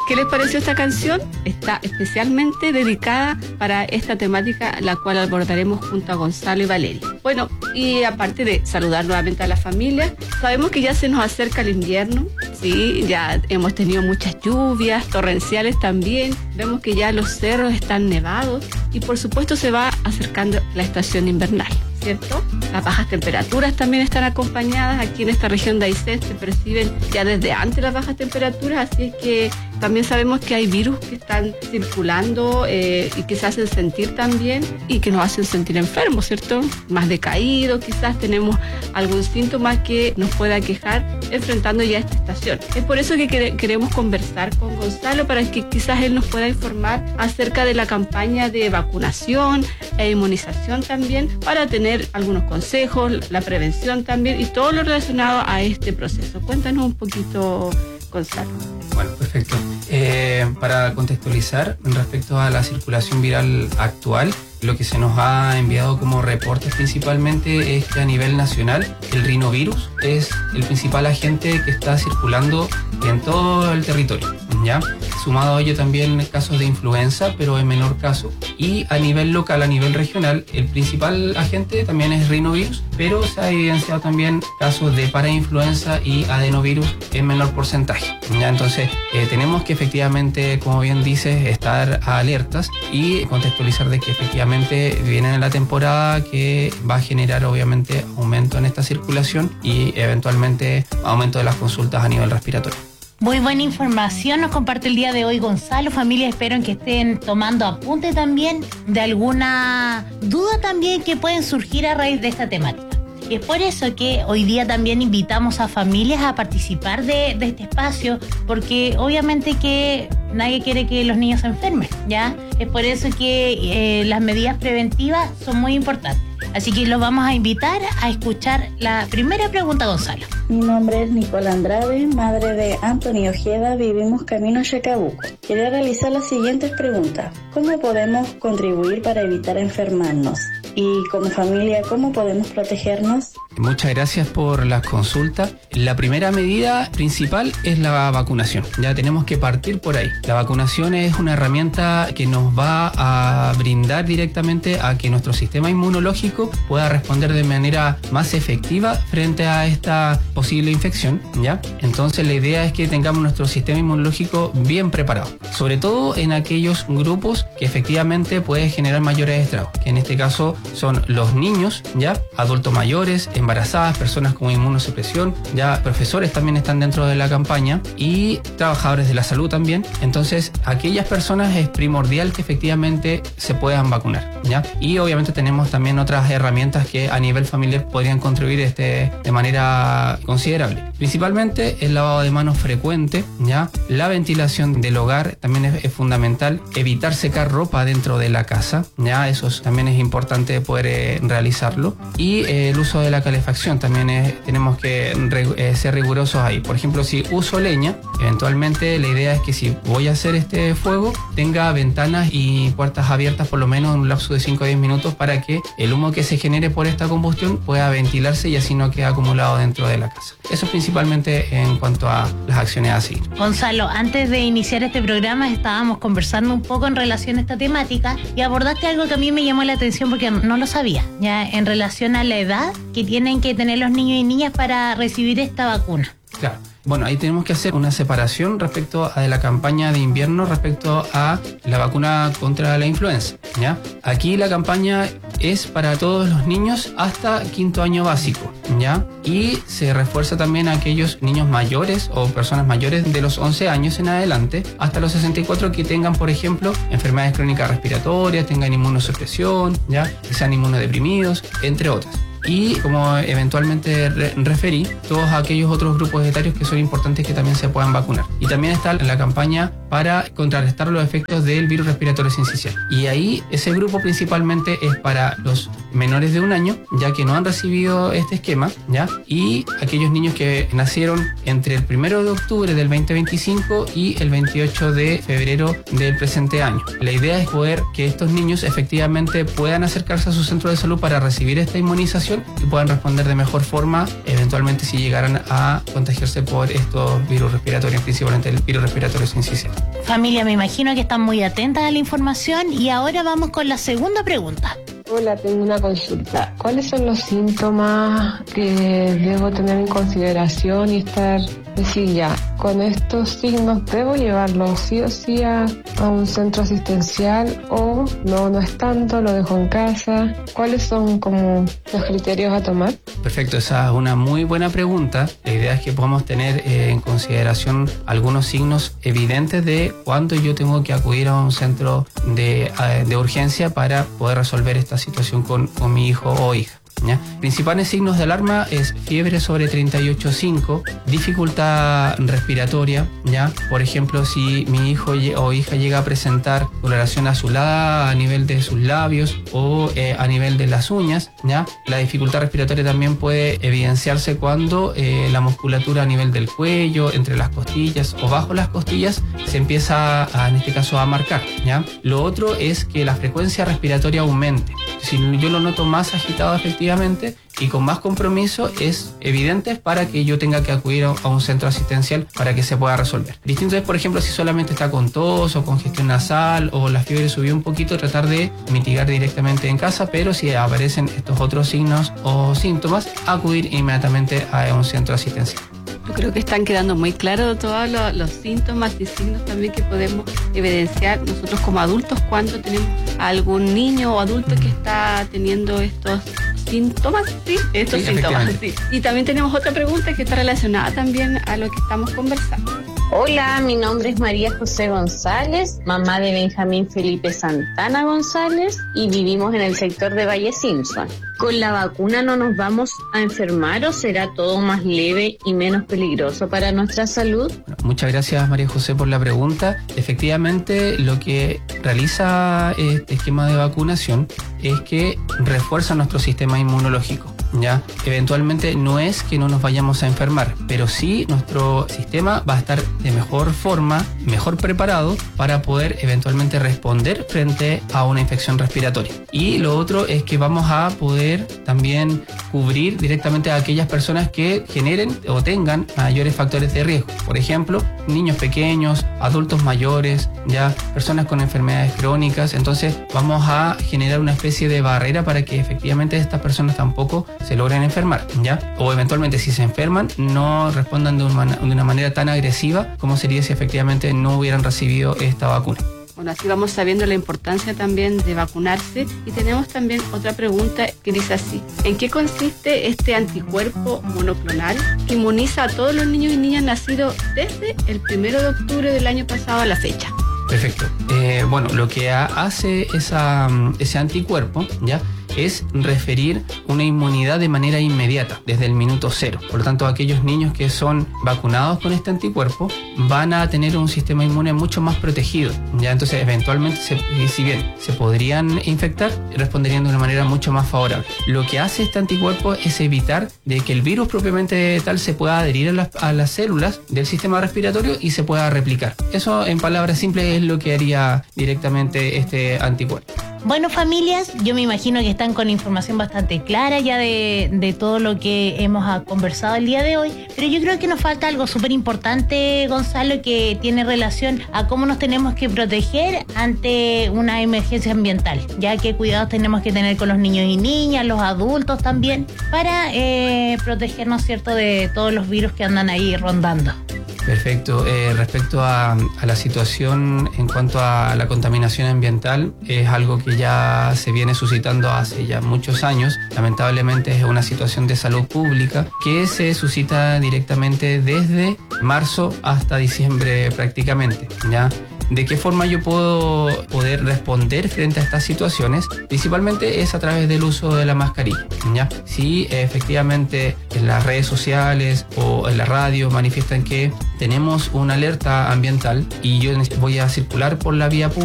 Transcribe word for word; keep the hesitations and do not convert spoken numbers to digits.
¿Qué les pareció esta canción? Está especialmente dedicada para esta temática, la cual abordaremos junto a Gonzalo y Valeria. Bueno, y aparte de saludar nuevamente a la familia, sabemos que ya se nos acerca el invierno, sí, ya hemos tenido muchas lluvias, torrenciales también, vemos que ya los cerros están nevados y por supuesto se va acercando la estación invernal, ¿cierto? Las bajas temperaturas también están acompañadas. Aquí en esta región de Aysén se perciben ya desde antes las bajas temperaturas, así es que también sabemos que hay virus que están circulando eh, y que se hacen sentir también y que nos hacen sentir enfermos, ¿cierto? Más decaídos, quizás tenemos algún síntoma que nos pueda quejar enfrentando ya esta estación. Es por eso que quere- queremos conversar con Gonzalo para que quizás él nos pueda informar acerca de la campaña de vacunación e inmunización también, para tener algunos consejos, la prevención también y todo lo relacionado a este proceso. Cuéntanos un poquito, Gonzalo. Bueno, perfecto. Eh, para contextualizar respecto a la circulación viral actual, lo que se nos ha enviado como reportes principalmente es que a nivel nacional el rinovirus es el principal agente que está circulando en todo el territorio, ¿ya? Sumado a ello también casos de influenza, pero en menor caso. Y a nivel local, a nivel regional, el principal agente también es rinovirus, pero se ha evidenciado también casos de parainfluenza y adenovirus en menor porcentaje, ¿ya? Entonces, eh, tenemos que efectivamente, como bien dices, estar alertas y contextualizar de que efectivamente viene la temporada que va a generar obviamente aumento en esta circulación y eventualmente aumento de las consultas a nivel respiratorio. Muy buena información nos comparte el día de hoy Gonzalo. Familia, espero en que estén tomando apunte también de alguna duda también que pueden surgir a raíz de esta temática. Y es por eso que hoy día también invitamos a familias a participar de, de este espacio, porque obviamente que nadie quiere que los niños se enfermen, ¿ya? Es por eso que eh, las medidas preventivas son muy importantes. Así que los vamos a invitar a escuchar la primera pregunta, Gonzalo. Mi nombre es Nicola Andrade, madre de Anthony Ojeda, vivimos camino Chacabuco. Quería realizar las siguientes preguntas. ¿Cómo podemos contribuir para evitar enfermarnos? Y como familia, ¿cómo podemos protegernos? Muchas gracias por la consulta. La primera medida principal es la vacunación. Ya tenemos que partir por ahí. La vacunación es una herramienta que nos va a brindar directamente a que nuestro sistema inmunológico pueda responder de manera más efectiva frente a esta posible infección, ¿ya? Entonces la idea es que tengamos nuestro sistema inmunológico bien preparado, sobre todo en aquellos grupos que efectivamente pueden generar mayores estragos, que en este caso son los niños, ya, adultos mayores, embarazadas, personas con inmunosupresión, ya profesores también están dentro de la campaña y trabajadores de la salud también. Entonces, aquellas personas es primordial que efectivamente se puedan vacunar, ya. Y obviamente tenemos también otras herramientas que a nivel familiar podrían contribuir este, de manera considerable. Principalmente el lavado de manos frecuente, ya, la ventilación del hogar también es, es fundamental, evitar secar ropa dentro de la casa, ya, eso es, también es importante poder eh, realizarlo, y eh, el uso de la calefacción también es, tenemos que re, eh, ser rigurosos ahí. Por ejemplo, si uso leña, eventualmente la idea es que si voy a hacer este fuego tenga ventanas y puertas abiertas por lo menos en un lapso de cinco a diez minutos para que el humo que se genere por esta combustión pueda ventilarse y así no quede acumulado dentro de la casa. Eso principalmente en cuanto a las acciones a seguir. Gonzalo, antes de iniciar este programa estábamos conversando un poco en relación a esta temática y abordaste algo que a mí me llamó la atención porque no lo sabía, ya, en relación a la edad que tienen que tener los niños y niñas para recibir esta vacuna. Claro. Bueno, ahí tenemos que hacer una separación respecto a la campaña de invierno respecto a la vacuna contra la influenza, ¿ya? Aquí la campaña es para todos los niños hasta quinto año básico, ¿ya? Y se refuerza también a aquellos niños mayores o personas mayores de los once años en adelante hasta los sesenta y cuatro que tengan, por ejemplo, enfermedades crónicas respiratorias, tengan inmunosupresión, ¿ya? Que sean inmunodeprimidos, entre otras. Y como eventualmente re referí, todos aquellos otros grupos etarios que son importantes que también se puedan vacunar. Y también está la campaña para contrarrestar los efectos del virus respiratorio sincicial. Y ahí ese grupo principalmente es para los menores de un año, ya que no han recibido este esquema, ¿ya? Y aquellos niños que nacieron entre el primero de octubre del veinte veinticinco y el veintiocho de febrero del presente año. La idea es poder que estos niños efectivamente puedan acercarse a su centro de salud para recibir esta inmunización y puedan responder de mejor forma, eventualmente si llegaran a contagiarse por estos virus respiratorios, principalmente el virus respiratorio sincicial. Familia, me imagino que están muy atentas a la información y ahora vamos con la segunda pregunta. Hola, tengo una consulta. ¿Cuáles son los síntomas que debo tener en consideración y estar, decir ya, con estos signos debo llevarlo sí o sí a, a un centro asistencial o no, no es tanto, lo dejo en casa? ¿Cuáles son como los criterios a tomar? Perfecto, esa es una muy buena pregunta. La idea es que podamos tener eh, en consideración algunos signos evidentes de cuándo yo tengo que acudir a un centro de, de urgencia para poder resolver esta situación con, con mi hijo o hija, ¿ya? Principales signos de alarma es fiebre sobre treinta y ocho punto cinco, dificultad respiratoria, ¿ya? Por ejemplo, si mi hijo o hija llega a presentar coloración azulada a nivel de sus labios o eh, a nivel de las uñas, ¿ya? La dificultad respiratoria también puede evidenciarse cuando eh, la musculatura a nivel del cuello, entre las costillas o bajo las costillas se empieza a, en este caso a marcar, ¿ya? Lo otro es que la frecuencia respiratoria aumente. Si yo lo noto más agitado efectivamente y con más compromiso, es evidente para que yo tenga que acudir a un centro asistencial para que se pueda resolver. Distinto es, por ejemplo, si solamente está con tos o congestión nasal o la fiebre subió un poquito, tratar de mitigar directamente en casa, pero si aparecen estos otros signos o síntomas, acudir inmediatamente a un centro asistencial. Yo creo que están quedando muy claros todos los, los síntomas y signos también que podemos evidenciar nosotros como adultos cuando tenemos a algún niño o adulto que está teniendo estos síntomas, sí, estos sí, síntomas, sí. Y también tenemos otra pregunta que está relacionada también a lo que estamos conversando. Hola, mi nombre es María José González, mamá de Benjamín Felipe Santana González y vivimos en el sector de Valle Simpson. ¿Con la vacuna no nos vamos a enfermar o será todo más leve y menos peligroso para nuestra salud? Bueno, muchas gracias María José por la pregunta. Efectivamente, lo que realiza este esquema de vacunación es que refuerza nuestro sistema inmunológico. ¿Ya? Eventualmente no es que no nos vayamos a enfermar, pero sí nuestro sistema va a estar de mejor forma, mejor preparado para poder eventualmente responder frente a una infección respiratoria. Y lo otro es que vamos a poder también cubrir directamente a aquellas personas que generen o tengan mayores factores de riesgo. Por ejemplo, niños pequeños, adultos mayores, ya personas con enfermedades crónicas. Entonces vamos a generar una especie de barrera para que efectivamente estas personas tampoco se logren enfermar, ¿ya? O eventualmente si se enferman no respondan de una, de una manera tan agresiva como sería si efectivamente no hubieran recibido esta vacuna. Bueno, así vamos sabiendo la importancia también de vacunarse. Y tenemos también otra pregunta que dice así: ¿en qué consiste este anticuerpo monoclonal que inmuniza a todos los niños y niñas nacidos desde el primero de octubre del año pasado a la fecha? Perfecto. Eh, bueno, lo que hace esa, ese anticuerpo, ¿ya?, es referir una inmunidad de manera inmediata, desde el minuto cero. Por lo tanto, aquellos niños que son vacunados con este anticuerpo van a tener un sistema inmune mucho más protegido, ¿ya? Entonces, eventualmente, se, si bien se podrían infectar, responderían de una manera mucho más favorable. Lo que hace este anticuerpo es evitar de que el virus propiamente tal se pueda adherir a las, a las células del sistema respiratorio y se pueda replicar. Eso, en palabras simples, es lo que haría directamente este anticuerpo. Bueno, familias, yo me imagino que están con información bastante clara ya de, de todo lo que hemos conversado el día de hoy, pero yo creo que nos falta algo súper importante, Gonzalo, que tiene relación a cómo nos tenemos que proteger ante una emergencia ambiental, ya que cuidados tenemos que tener con los niños y niñas, los adultos también, para eh, protegernos, ¿cierto?, de todos los virus que andan ahí rondando. Perfecto. Eh, respecto a, a la situación en cuanto a la contaminación ambiental, es algo que ya se viene suscitando hace ya muchos años. Lamentablemente es una situación de salud pública que se suscita directamente desde marzo hasta diciembre prácticamente, ¿ya? ¿De qué forma yo puedo poder responder frente a estas situaciones? Principalmente es a través del uso de la mascarilla, ¿ya? Si efectivamente en las redes sociales o en la radio manifiestan que tenemos una alerta ambiental y yo voy a circular por la vía pública,